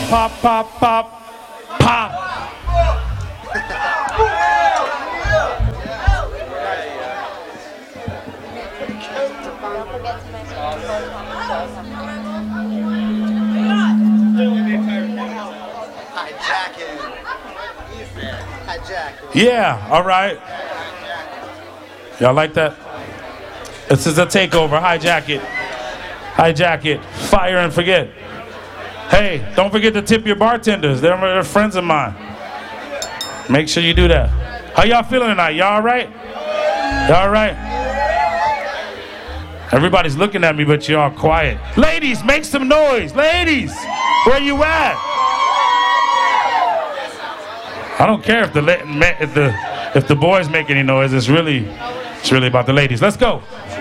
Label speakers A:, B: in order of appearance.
A: Pop, pop, pop, pop. Yeah, all right. Y'all like that? This is a takeover. Hijack it. Hijack it. Fire and forget. Hey, don't forget to tip your bartenders. They're friends of mine. Make sure you do that. How y'all feeling tonight? Y'all all right? Y'all all right? Everybody's looking at me, but y'all quiet. Ladies, make some noise. Ladies, where you at? I don't care if the boys make any noise. It's really about the ladies. Let's go.